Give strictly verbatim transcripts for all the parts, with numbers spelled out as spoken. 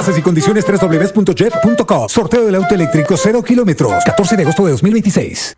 Bases y condiciones doble u doble u doble u punto jet punto com. Sorteo del auto eléctrico cero kilómetros. catorce de agosto de dos mil veintiséis.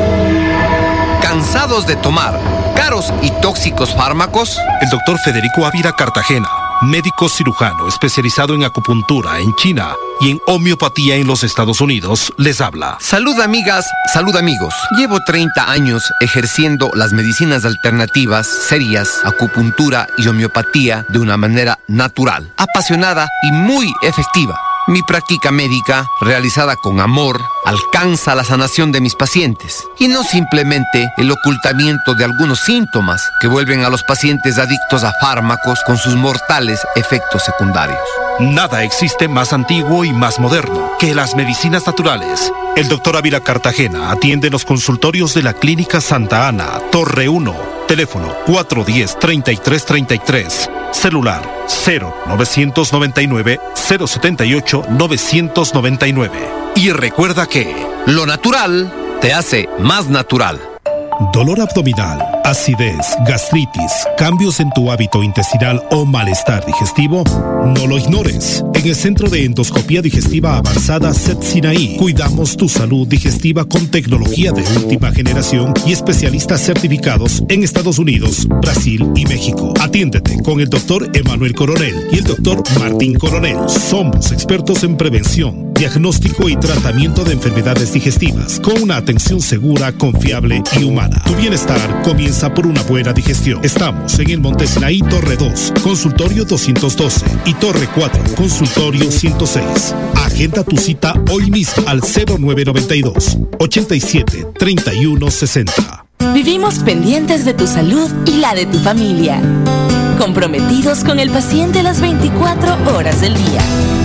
¿Cansados de tomar caros y tóxicos fármacos? El doctor Federico Ávila Cartagena, médico cirujano especializado en acupuntura en China y en homeopatía en los Estados Unidos, les habla. Salud amigas, salud amigos. Llevo treinta años ejerciendo las medicinas alternativas, serias, acupuntura y homeopatía de una manera natural, apasionada y muy efectiva. Mi práctica médica, realizada con amor, alcanza la sanación de mis pacientes y no simplemente el ocultamiento de algunos síntomas que vuelven a los pacientes adictos a fármacos con sus mortales efectos secundarios. Nada existe más antiguo y más moderno que las medicinas naturales. El doctor Ávila Cartagena atiende en los consultorios de la Clínica Santa Ana, Torre uno, teléfono cuatro uno cero, tres tres tres tres, celular cero novecientos noventa y nueve, cero setenta y ocho, novecientos noventa y nueve. Y recuerda que lo natural te hace más natural. Dolor abdominal, acidez, gastritis, cambios en tu hábito intestinal o malestar digestivo, no lo ignores. En el Centro de Endoscopía Digestiva Avanzada C E T Sinaí, cuidamos tu salud digestiva con tecnología de última generación y especialistas certificados en Estados Unidos, Brasil y México. Atiéndete con el doctor Emanuel Coronel y el doctor Martín Coronel. Somos expertos en prevención, diagnóstico y tratamiento de enfermedades digestivas con una atención segura, confiable y humana. Tu bienestar comienza por una buena digestión. Estamos en el Monte Sinaí, Torre dos, consultorio doscientos doce y Torre cuatro, consultorio ciento seis. Agenda tu cita hoy mismo al cero nueve noventa y dos, ochenta y siete, treinta y uno sesenta. Vivimos pendientes de tu salud y la de tu familia. Comprometidos con el paciente las veinticuatro horas del día.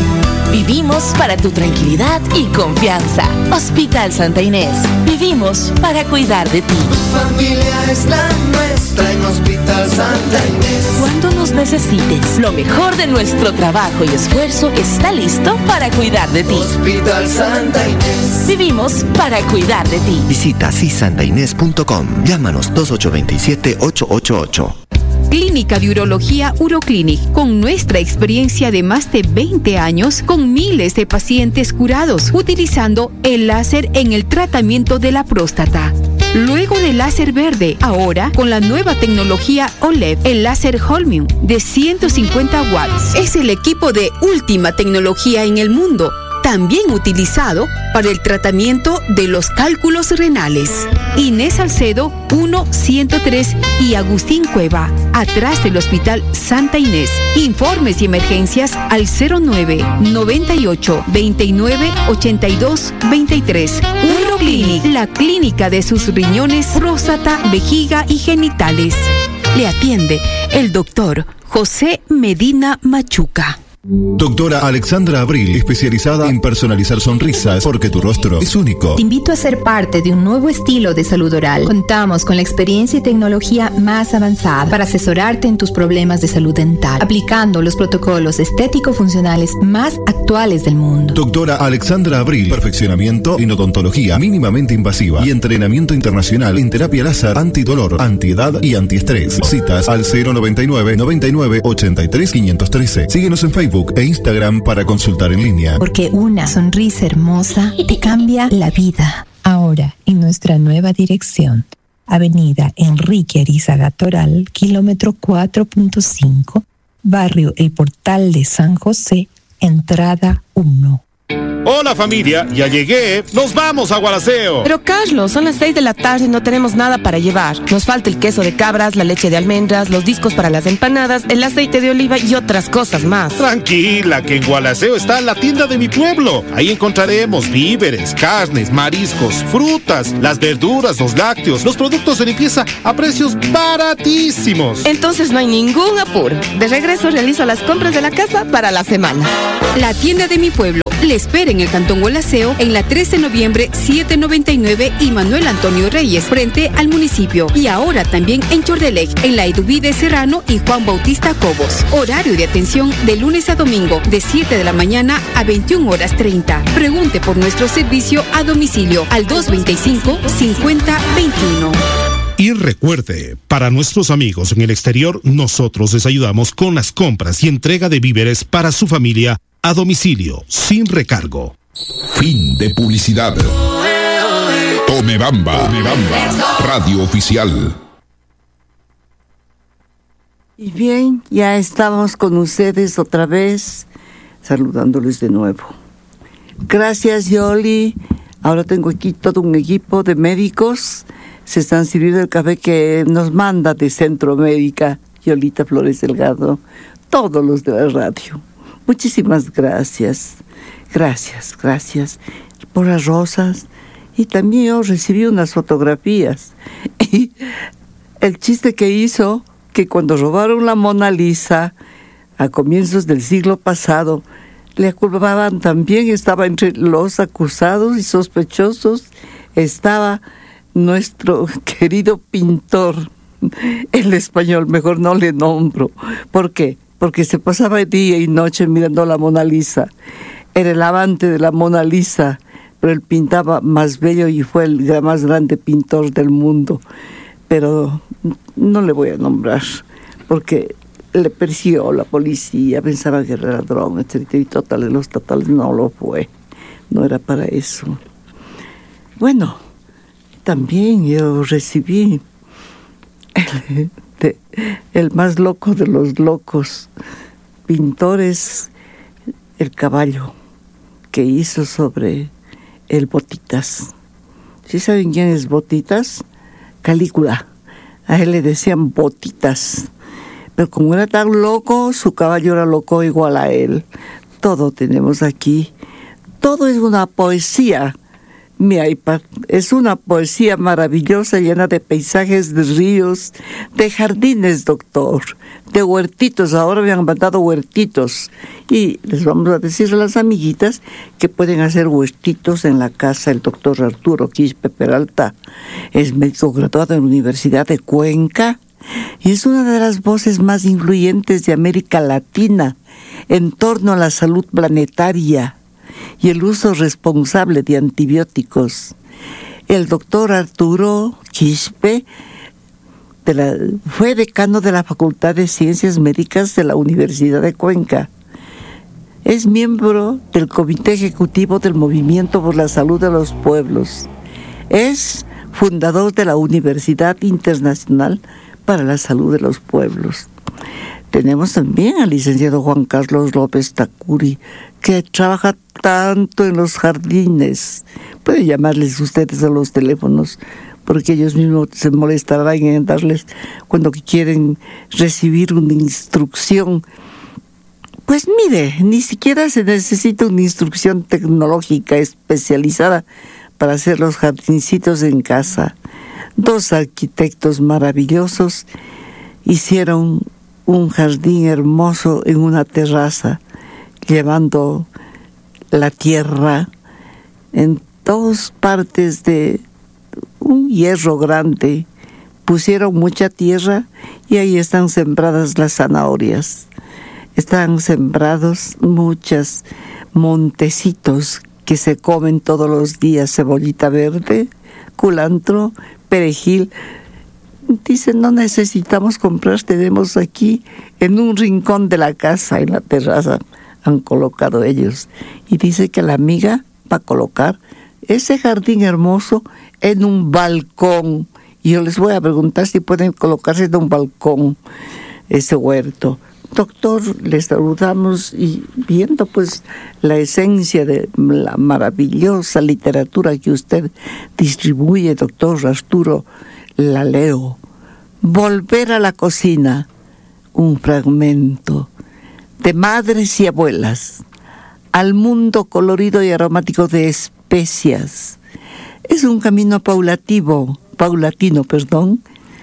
Vivimos para tu tranquilidad y confianza. Hospital Santa Inés. Vivimos para cuidar de ti. Tu familia es la nuestra en Hospital Santa Inés. Cuando nos necesites, lo mejor de nuestro trabajo y esfuerzo está listo para cuidar de ti. Hospital Santa Inés. Vivimos para cuidar de ti. Visita si santa inés punto com. Llámanos dos ocho dos siete, ocho ocho ocho. Clínica de Urología Uroclinic, con nuestra experiencia de más de veinte años, con miles de pacientes curados, utilizando el láser en el tratamiento de la próstata. Luego del láser verde, ahora con la nueva tecnología O L E D, el láser Holmium de ciento cincuenta watts. Es el equipo de última tecnología en el mundo, también utilizado para el tratamiento de los cálculos renales. Inés Salcedo, uno ciento tres y Agustín Cueva, atrás del Hospital Santa Inés. Informes y emergencias al cero nueve, noventa y ocho, veintinueve, ochenta y dos, veintitrés. Uroclinic, la clínica de sus riñones, próstata, vejiga y genitales. Le atiende el doctor José Medina Machuca. Doctora Alexandra Abril, especializada en personalizar sonrisas, porque tu rostro es único. Te invito a ser parte de un nuevo estilo de salud oral. Contamos con la experiencia y tecnología más avanzada para asesorarte en tus problemas de salud dental, aplicando los protocolos estético-funcionales más actuales del mundo. Doctora Alexandra Abril, perfeccionamiento en odontología mínimamente invasiva y entrenamiento internacional en terapia láser, antidolor, antiedad y antiestrés. Citas al cero noventa y nueve, noventa y nueve, ochenta y tres, quinientos trece. Síguenos en Facebook e Instagram para consultar en línea. Porque una sonrisa hermosa te cambia la vida. Ahora, en nuestra nueva dirección, Avenida Enrique Arizaga Toral, kilómetro cuatro punto cinco, barrio El Portal de San José, entrada uno. Hola familia, ya llegué, nos vamos a Gualaceo. Pero Carlos, son las seis de la tarde y no tenemos nada para llevar. Nos falta el queso de cabras, la leche de almendras, los discos para las empanadas, el aceite de oliva y otras cosas más. Tranquila, que en Gualaceo está la tienda de mi pueblo. Ahí encontraremos víveres, carnes, mariscos, frutas, las verduras, los lácteos, los productos de limpieza a precios baratísimos. Entonces no hay ningún apuro. De regreso realizo las compras de la casa para la semana. La tienda de mi pueblo le espera en el Cantón Gualaceo, en la trece de noviembre, setecientos noventa y nueve y Manuel Antonio Reyes, frente al municipio. Y ahora también en Chordelec, en la Eduvide Serrano y Juan Bautista Cobos. Horario de atención de lunes a domingo, de siete de la mañana a veintiuna horas treinta. Pregunte por nuestro servicio a domicilio al dos veinticinco, cincuenta veintiuno. Y recuerde, para nuestros amigos en el exterior, nosotros les ayudamos con las compras y entrega de víveres para su familia a domicilio, sin recargo. Fin de publicidad. Tome Bamba, Tome Bamba, radio oficial. Y bien, ya estamos con ustedes otra vez, saludándoles de nuevo. Gracias, Yoli. Ahora tengo aquí todo un equipo de médicos. Se están sirviendo el café que nos manda de Centro Médica, Yolita Flores Delgado, todos los de la radio. Muchísimas gracias. Gracias, gracias por las rosas. Y también yo recibí unas fotografías. Y el chiste que hizo, que cuando robaron la Mona Lisa a comienzos del siglo pasado, le culpaban también, estaba entre los acusados y sospechosos, estaba nuestro querido pintor, el español, mejor no le nombro. ¿Por qué? Porque se pasaba día y noche mirando la Mona Lisa. Era el amante de la Mona Lisa, pero él pintaba más bello y fue el más grande pintor del mundo. Pero no le voy a nombrar, porque le persiguió la policía, pensaba que era ladrón, etcétera, y totales, los totales no lo fue, no era para eso. Bueno, también yo recibí el, de, el más loco de los locos pintores, el caballo que hizo sobre el Botitas. ¿Sí saben quién es Botitas? Calígula. A él le decían Botitas. Pero como era tan loco, su caballo era loco igual a él. Todo tenemos aquí. Todo es una poesía. Mi iPad es una poesía maravillosa, llena de paisajes, de ríos, de jardines, doctor, de huertitos. Ahora me han mandado huertitos. Y les vamos a decir a las amiguitas que pueden hacer huertitos en la casa. El doctor Arturo Quispe Peralta es médico graduado en la Universidad de Cuenca y es una de las voces más influyentes de América Latina en torno a la salud planetaria y el uso responsable de antibióticos. El doctor Arturo Quispe de la, fue decano de la Facultad de Ciencias Médicas de la Universidad de Cuenca. Es miembro del Comité Ejecutivo del Movimiento por la Salud de los Pueblos. Es fundador de la Universidad Internacional para la Salud de los Pueblos. Tenemos también al licenciado Juan Carlos López Tacuri, que trabaja tanto en los jardines. Pueden llamarles ustedes a los teléfonos, porque ellos mismos se molestarán en darles cuando quieren recibir una instrucción. Pues mire, ni siquiera se necesita una instrucción tecnológica especializada para hacer los jardincitos en casa. Dos arquitectos maravillosos hicieron un jardín hermoso en una terraza, llevando la tierra en dos partes de un hierro grande. Pusieron mucha tierra y ahí están sembradas las zanahorias. Están sembrados muchos montecitos que se comen todos los días: cebollita verde, culantro, perejil. Dicen, no necesitamos comprar, tenemos aquí en un rincón de la casa, en la terraza, han colocado ellos. Y dice que la amiga va a colocar ese jardín hermoso en un balcón. Y yo les voy a preguntar si pueden colocarse en un balcón ese huerto. Doctor, les saludamos y viendo pues la esencia de la maravillosa literatura que usted distribuye, doctor Arturo, la leo. Volver a la cocina, un fragmento de madres y abuelas, al mundo colorido y aromático de especias. Es un camino paulatino, paulatino, perdón,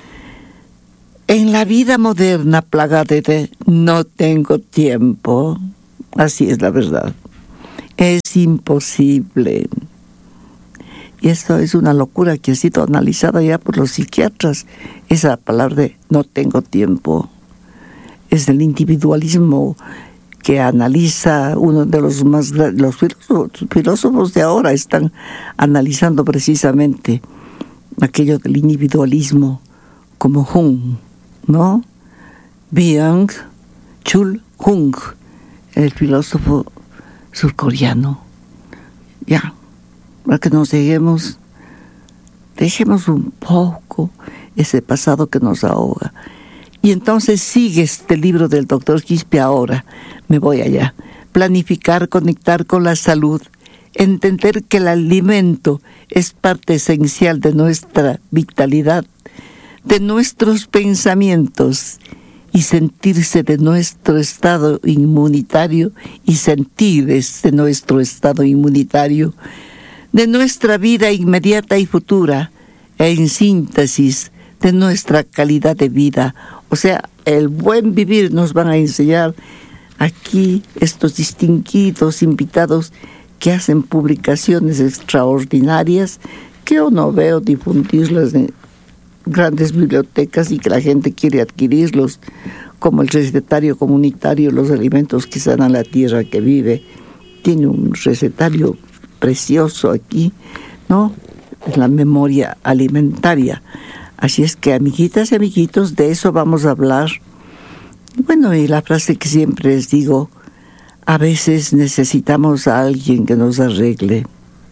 en la vida moderna plagada de no tengo tiempo. Así es la verdad. Es imposible. Y esto es una locura que ha sido analizada ya por los psiquiatras. Esa palabra de no tengo tiempo es el individualismo que analiza uno de los más los filósofos, filósofos de ahora están analizando precisamente aquello del individualismo, como Jung, ¿no? Byung-Chul Jung, el filósofo surcoreano. Ya, para que nos dejemos, dejemos un poco ese pasado que nos ahoga. Y entonces sigue este libro del doctor Quispe ahora. Me voy allá. Planificar, conectar con la salud. Entender que el alimento es parte esencial de nuestra vitalidad, de nuestros pensamientos y sentirse de nuestro estado inmunitario y sentir de nuestro estado inmunitario, de nuestra vida inmediata y futura, e en síntesis de nuestra calidad de vida. O sea, el buen vivir nos van a enseñar aquí estos distinguidos invitados que hacen publicaciones extraordinarias que yo no veo difundirlas en grandes bibliotecas y que la gente quiere adquirirlos, como el recetario comunitario, los alimentos que sanan la tierra que vive. Tiene un recetario precioso aquí, ¿no? La memoria alimentaria. Así es que, amiguitas y amiguitos, de eso vamos a hablar. Bueno, y la frase que siempre les digo, a veces necesitamos a alguien que nos arregle.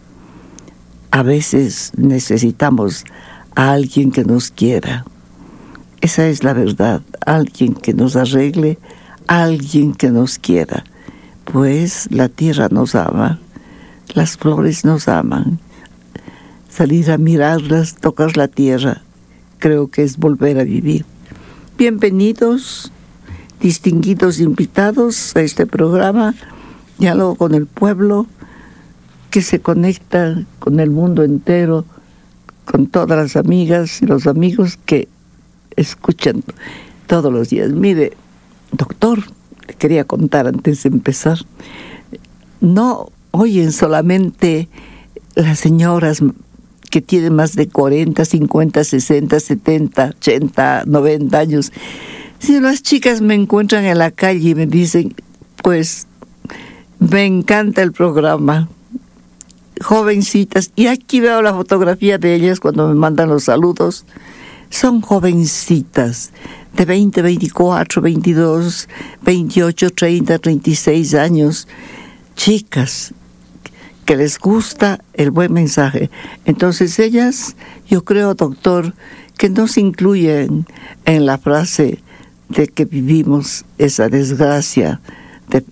A veces necesitamos a alguien que nos quiera. Esa es la verdad. Alguien que nos arregle, alguien que nos quiera. Pues la tierra nos ama, las flores nos aman. Salir a mirarlas, tocar la tierra, creo que es volver a vivir. Bienvenidos, distinguidos invitados a este programa, Diálogo con el Pueblo, que se conecta con el mundo entero, con todas las amigas y los amigos que escuchan todos los días. Mire, doctor, le quería contar antes de empezar, no oyen solamente las señoras que tienen más de cuarenta, cincuenta, sesenta, setenta, ochenta, noventa años. Si las chicas me encuentran en la calle y me dicen, pues, me encanta el programa, jovencitas, y aquí veo la fotografía de ellas cuando me mandan los saludos, son jovencitas de veinte, veinticuatro, veintidós, veintiocho, treinta, treinta y seis años, chicas que les gusta el buen mensaje. Entonces ellas, yo creo, doctor, que no se incluyen en la frase de que vivimos esa desgracia, de,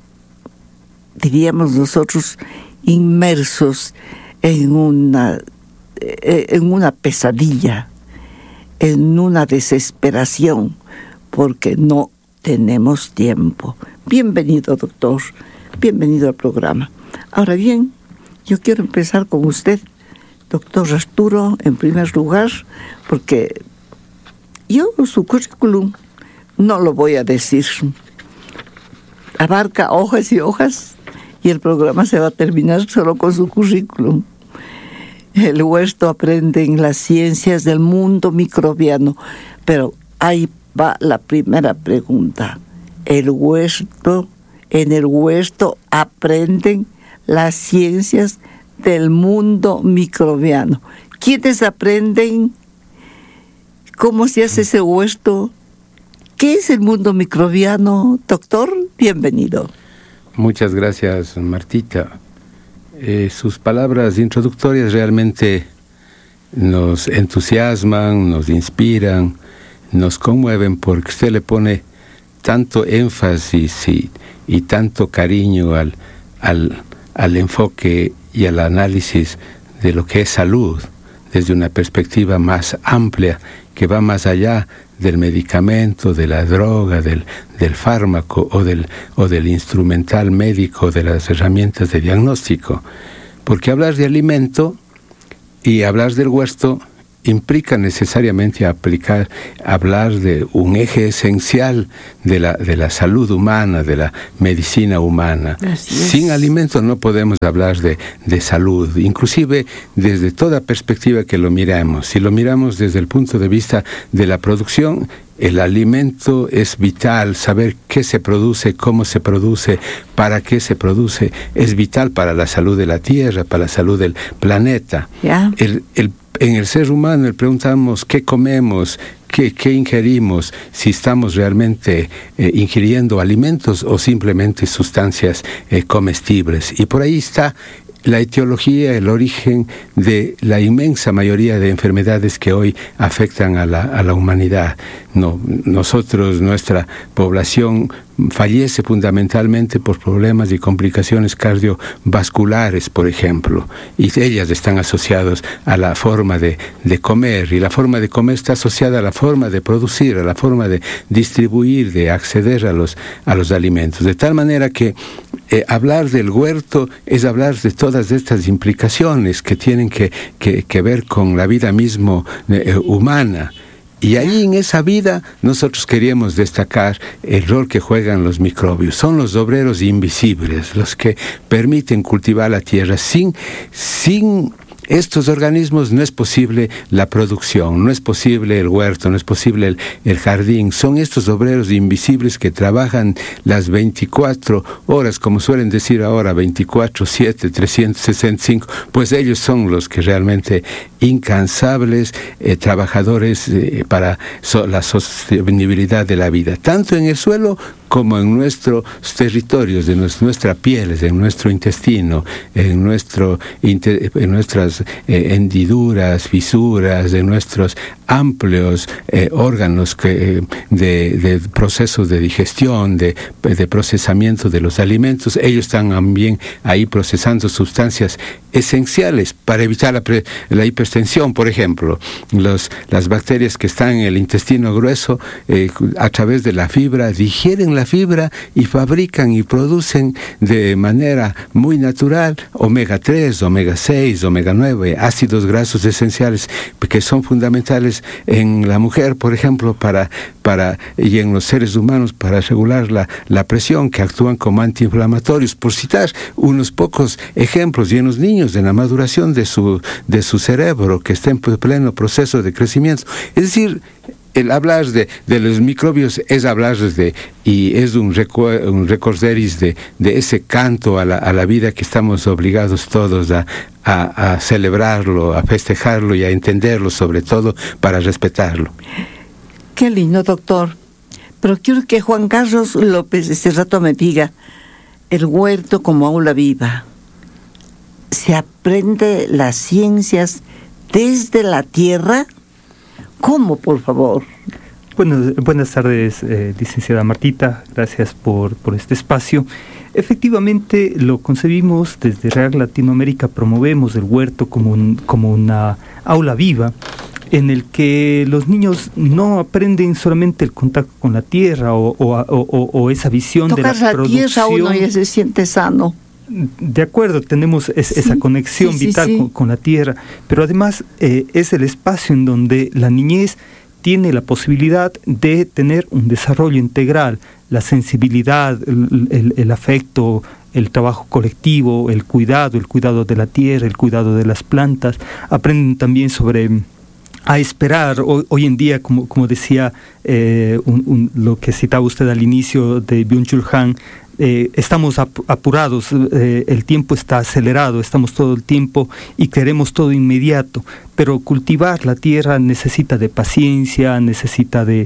diríamos nosotros, inmersos en una, en una pesadilla, en una desesperación, porque no tenemos tiempo. Bienvenido, doctor, bienvenido al programa. Ahora bien, yo quiero empezar con usted, doctor Arturo, en primer lugar, porque yo su currículum no lo voy a decir. Abarca hojas y hojas y el programa se va a terminar solo con su currículum. El huerto aprende en las ciencias del mundo microbiano, pero ahí va la primera pregunta. El huerto, en el huerto aprenden las ciencias del mundo microbiano. ¿Quiénes aprenden cómo se hace ese huerto? ¿Qué es el mundo microbiano, doctor? Bienvenido. Muchas gracias, Martita. Eh, sus palabras introductorias realmente nos entusiasman, nos inspiran, nos conmueven, porque usted le pone tanto énfasis y, y tanto cariño al, al, al enfoque y al análisis de lo que es salud, desde una perspectiva más amplia, que va más allá del medicamento, de la droga, del, del fármaco o del, o del instrumental médico, de las herramientas de diagnóstico. Porque hablar de alimento y hablar del huerto implica necesariamente aplicar, hablar de un eje esencial de la, de la salud humana, de la medicina humana. Sin alimentos no podemos hablar de, de salud, inclusive desde toda perspectiva que lo miramos. Si lo miramos desde el punto de vista de la producción, el alimento es vital, saber qué se produce, cómo se produce, para qué se produce, es vital para la salud de la tierra, para la salud del planeta. Yeah. El, el En el ser humano le preguntamos qué comemos, qué, qué ingerimos, si estamos realmente eh, ingiriendo alimentos o simplemente sustancias eh, comestibles. Y por ahí está la etiología, el origen de la inmensa mayoría de enfermedades que hoy afectan a la, a la humanidad. No, nosotros, nuestra población fallece fundamentalmente por problemas y complicaciones cardiovasculares, por ejemplo, y ellas están asociadas a la forma de, de comer, y la forma de comer está asociada a la forma de producir, a la forma de distribuir, de acceder a los, a los alimentos. De tal manera que eh, hablar del huerto es hablar de todas estas implicaciones que tienen que, que, que ver con la vida mismo eh, humana. Y ahí en esa vida nosotros queríamos destacar el rol que juegan los microbios. Son los obreros invisibles, los que permiten cultivar la tierra. Sin, sin estos organismos no es posible la producción, no es posible el huerto, no es posible el, el jardín. Son estos obreros invisibles que trabajan las veinticuatro horas, como suelen decir ahora, veinticuatro siete, trescientos sesenta y cinco, pues ellos son los que realmente incansables eh, trabajadores eh, para so, la sostenibilidad de la vida, tanto en el suelo como en nuestros territorios, en nuestras pieles, en nuestro intestino, en, nuestro, en nuestras eh, hendiduras, fisuras, en nuestros amplios eh, órganos que, de, de procesos de digestión, de, de procesamiento de los alimentos. Ellos están también ahí procesando sustancias esenciales para evitar la, pre, la hipertensión, por ejemplo. Los, las bacterias que están en el intestino grueso, eh, a través de la fibra, digieren la fibra y fabrican y producen de manera muy natural omega tres, omega seis, omega nueve, ácidos grasos esenciales que son fundamentales en la mujer, por ejemplo, para, para y en los seres humanos para regular la, la presión, que actúan como antiinflamatorios, por citar unos pocos ejemplos, y en los niños en la maduración de su, de su cerebro, que está en pleno proceso de crecimiento. Es decir, el hablar de, de los microbios es hablar de, y es un, recu un recorderis de, de ese canto a la, a la vida que estamos obligados todos a, a, a celebrarlo, a festejarlo y a entenderlo, sobre todo para respetarlo. Qué lindo, doctor. Pero quiero que Juan Carlos López este rato me diga, el huerto como aula viva. ¿Se aprende las ciencias desde la tierra? ¿Cómo, por favor? Bueno, buenas tardes, eh, licenciada Martita. Gracias por, por este espacio. Efectivamente, lo concebimos desde Real Latinoamérica. Promovemos el huerto como, un, como una aula viva en el que los niños no aprenden solamente el contacto con la tierra o, o, o, o, o esa visión Tocar de la, la producción. Tierra uno ya se siente sano. De acuerdo, tenemos es, sí, esa conexión sí, vital sí, sí. Con, con la tierra, pero además eh, es el espacio en donde la niñez tiene la posibilidad de tener un desarrollo integral, la sensibilidad, el, el, el afecto, el trabajo colectivo, el cuidado, el cuidado de la tierra, el cuidado de las plantas. Aprenden también sobre a esperar. Hoy, hoy en día, como, como decía eh, un, un, lo que citaba usted al inicio de Byung-Chul Han, Eh, estamos ap apurados, eh, el tiempo está acelerado, estamos todo el tiempo y queremos todo inmediato, pero cultivar la tierra necesita de paciencia, necesita de,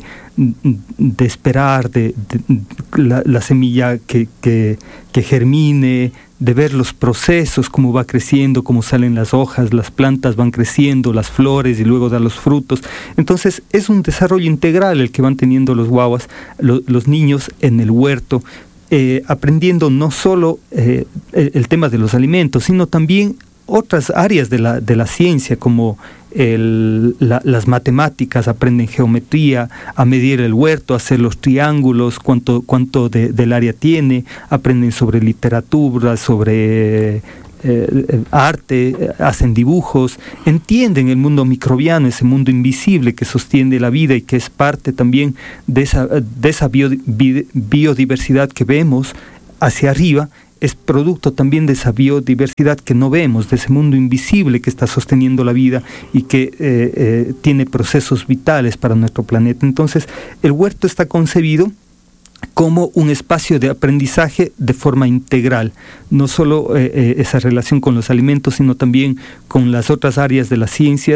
de esperar, de, de, de la, la semilla que, que, que germine, de ver los procesos, cómo va creciendo, cómo salen las hojas, las plantas van creciendo, las flores y luego da los frutos. Entonces es un desarrollo integral el que van teniendo los guaguas, lo, los niños en el huerto, Eh, aprendiendo no solo eh, el, el tema de los alimentos, sino también otras áreas de la, de la ciencia, como el, la, las matemáticas, aprenden geometría, a medir el huerto, a hacer los triángulos, cuánto, cuánto de, del área tiene, aprenden sobre literatura, sobre eh, arte, hacen dibujos, entienden el mundo microbiano, ese mundo invisible que sostiene la vida y que es parte también de esa, de esa bio, bi, biodiversidad que vemos hacia arriba, es producto también de esa biodiversidad que no vemos, de ese mundo invisible que está sosteniendo la vida y que eh, eh, tiene procesos vitales para nuestro planeta. Entonces, el huerto está concebido como un espacio de aprendizaje de forma integral, no solo eh, eh, esa relación con los alimentos, sino también con las otras áreas de las ciencias,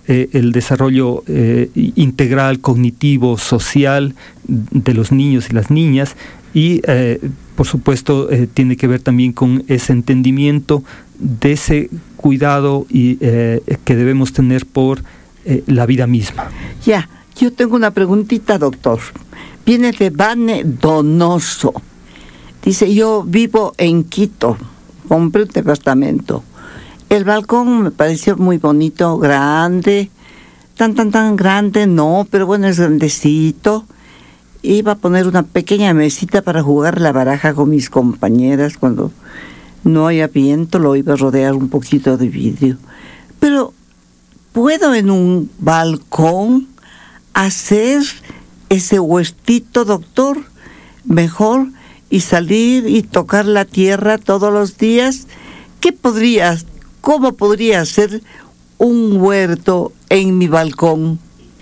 eh, el desarrollo eh, integral, cognitivo, social de los niños y las niñas, y eh, por supuesto eh, tiene que ver también con ese entendimiento de ese cuidado y eh, que debemos tener por eh, la vida misma. Ya, yo tengo una preguntita, doctor. Viene de Vane Donoso. Dice, yo vivo en Quito, compré un departamento. El balcón me pareció muy bonito, grande, tan, tan, tan grande, no, pero bueno, es grandecito. Iba a poner una pequeña mesita para jugar la baraja con mis compañeras cuando no haya viento, lo iba a rodear un poquito de vidrio. Pero, ¿puedo en un balcón hacer ese huertito, doctor? Mejor, y salir y tocar la tierra todos los días. ¿Qué podría, cómo podría hacer un huerto en mi balcón?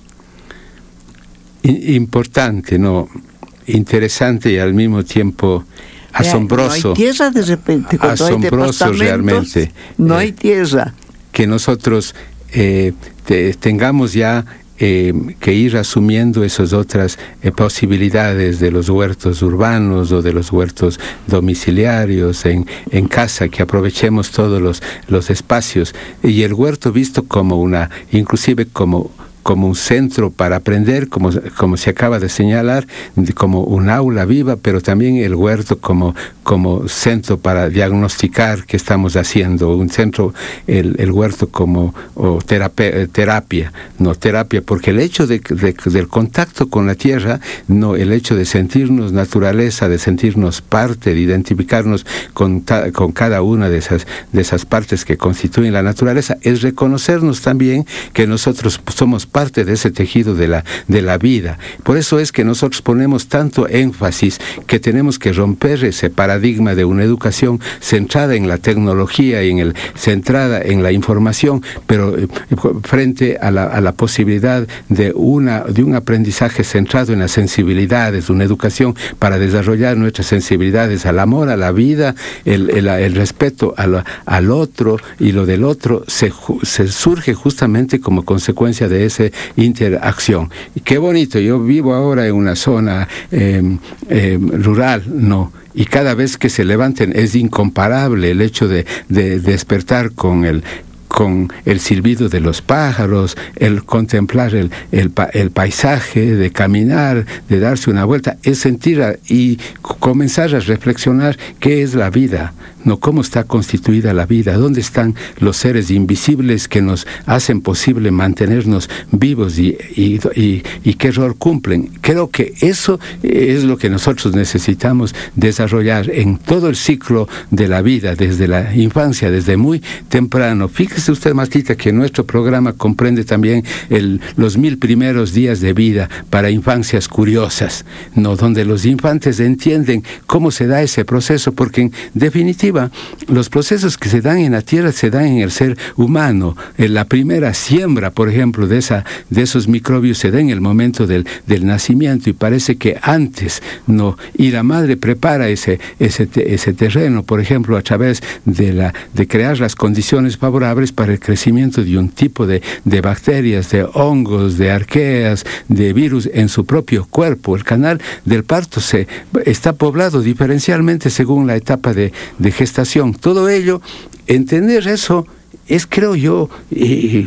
Importante, ¿no? Interesante y al mismo tiempo asombroso. No hay tierra de repente, cuando asombroso hay realmente. No eh, hay tierra. Que nosotros eh, te, tengamos ya eh, que ir asumiendo esas otras eh, posibilidades de los huertos urbanos o de los huertos domiciliarios en, en casa, que aprovechemos todos los, los espacios. Y el huerto visto como una, inclusive como como un centro para aprender, como, como se acaba de señalar, como un aula viva, pero también el huerto como, como centro para diagnosticar qué estamos haciendo, un centro, el, el huerto como o terapia, terapia, no terapia, porque el hecho de, de, del contacto con la tierra, no el hecho de sentirnos naturaleza, de sentirnos parte, de identificarnos con, ta, con cada una de esas, de esas partes que constituyen la naturaleza, es reconocernos también que nosotros somos parte de ese tejido de la, de la vida. Por eso es que nosotros ponemos tanto énfasis que tenemos que romper ese paradigma de una educación centrada en la tecnología y en el, centrada en la información, pero eh, frente a la, a la posibilidad de, una, de un aprendizaje centrado en las sensibilidades, una educación para desarrollar nuestras sensibilidades al amor, a la vida, el, el, el respeto al, al otro, y lo del otro se, se surge justamente como consecuencia de ese interacción. Y qué bonito, yo vivo ahora en una zona eh, eh, rural, no, y cada vez que se levanten es incomparable el hecho de, de despertar con el con el silbido de los pájaros, el contemplar el, el, el paisaje, de caminar, de darse una vuelta, es sentir a, y comenzar a reflexionar qué es la vida, no cómo está constituida la vida, dónde están los seres invisibles que nos hacen posible mantenernos vivos y, y, y, y qué rol cumplen. Creo que eso es lo que nosotros necesitamos desarrollar en todo el ciclo de la vida, desde la infancia, desde muy temprano. Fíjese usted, Martita, que nuestro programa comprende también el, los mil primeros días de vida para infancias curiosas, ¿no? Donde los infantes entienden cómo se da ese proceso, porque en definitiva los procesos que se dan en la tierra se dan en el ser humano. En la primera siembra, por ejemplo, de, esa, de esos microbios se da en el momento del, del nacimiento, y parece que antes, ¿no? Y la madre prepara ese, ese, ese terreno, por ejemplo, a través de, la, de crear las condiciones favorables para el crecimiento de un tipo de, de bacterias, de hongos, de arqueas, de virus en su propio cuerpo. El canal del parto se, está poblado diferencialmente según la etapa de, de gestación. Todo ello, entender eso es, creo yo, eh,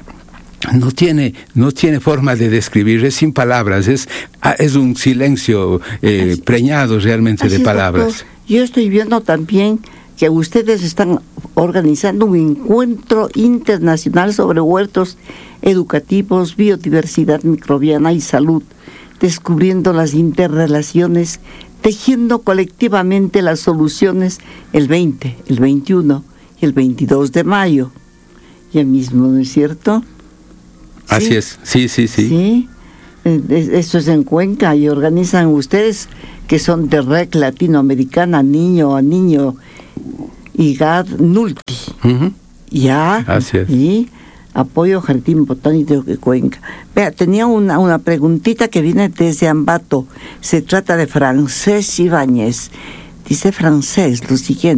no tiene, no tiene forma de describir, es sin palabras, es, es un silencio eh, preñado realmente de palabras. Doctor, yo estoy viendo también que ustedes están organizando un encuentro internacional sobre huertos educativos, biodiversidad microbiana y salud, descubriendo las interrelaciones, tejiendo colectivamente las soluciones el veinte, el veintiuno y el veintidós de mayo. Ya mismo, ¿no es cierto? Así ¿Sí? es, sí, sí, sí. Sí, esto es en Cuenca y organizan ustedes, que son de R E C Latinoamericana, niño a niño, y G A D Nulti. Uh-huh. Ya. Así es. Y apoyo Jardín Botánico de Cuenca. Vea, tenía una, una preguntita que viene desde Ambato. Se trata de Francés Ibáñez. Dice Francés lo siguiente.